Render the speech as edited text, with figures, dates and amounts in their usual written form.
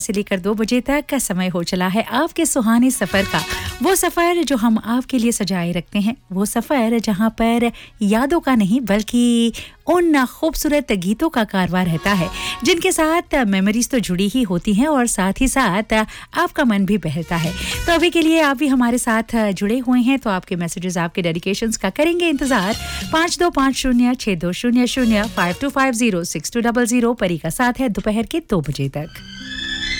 से लेकर 2 बजे तक का समय हो चला है आपके सुहाने सफर का। वो सफर जो हम आपके लिए सजाए रखते हैं, वो सफर जहां पर यादों का नहीं बल्कि उन खूबसूरत गीतों का कारवां रहता है जिनके साथ मेमोरीज तो जुड़ी ही होती हैं और साथ ही साथ आपका मन भी बहलता है। तो अभी के लिए आप भी हमारे साथ जुड़े हुए हैं तो आपके मैसेजेस, आपके डेडिकेशंस का करेंगे इंतजार। 52506200 52506200 परी का साथ है दोपहर के 2 बजे तक।